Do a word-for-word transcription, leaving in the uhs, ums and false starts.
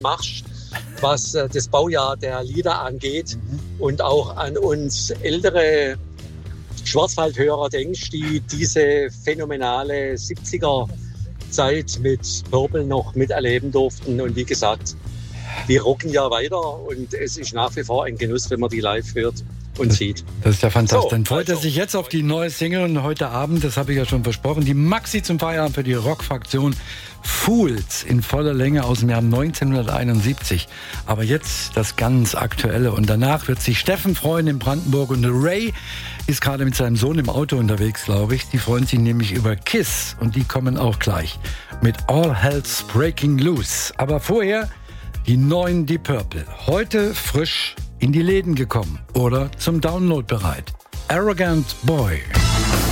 machst, was äh, das Baujahr der Lieder angeht mhm. und auch an uns ältere Schwarzwaldhörer denkst, die diese phänomenale siebziger-Zeit mit Purple noch miterleben durften. Und wie gesagt, die rocken ja weiter und es ist nach wie vor ein Genuss, wenn man die live hört und sieht. Das ist ja fantastisch. So, Dann freut also, er sich jetzt auf die neue Single und heute Abend, das habe ich ja schon versprochen, die Maxi zum Feierabend für die Rockfraktion Fools in voller Länge aus dem Jahr neunzehnhunderteinundsiebzig. Aber jetzt das ganz Aktuelle und danach wird sich Steffen freuen in Brandenburg und Ray ist gerade mit seinem Sohn im Auto unterwegs, glaube ich. Die freuen sich nämlich über Kiss und die kommen auch gleich mit All Hell's Breaking Loose. Aber vorher die neuen Deep Purple. Heute frisch in die Läden gekommen oder zum Download bereit. Arrogant Boy.